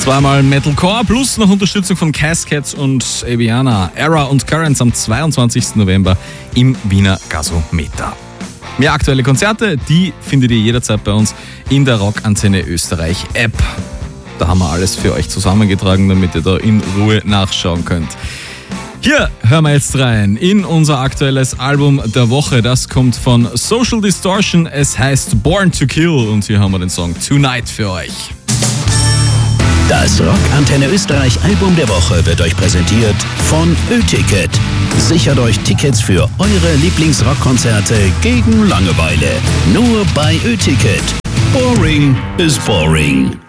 Zweimal Metalcore plus noch Unterstützung von Cascades und Aviana, Era und Currents am 22. November im Wiener Gasometer. Mehr aktuelle Konzerte, die findet ihr jederzeit bei uns in der Rockantenne Österreich App. Da haben wir alles für euch zusammengetragen, damit ihr da in Ruhe nachschauen könnt. Hier hören wir jetzt rein in unser aktuelles Album der Woche. Das kommt von Social Distortion. Es heißt Born to Kill und hier haben wir den Song Tonight für euch. Das Rockantenne Österreich Album der Woche wird euch präsentiert von Ö-Ticket. Sichert euch Tickets für eure Lieblingsrockkonzerte gegen Langeweile. Nur bei Ö-Ticket. Boring is boring.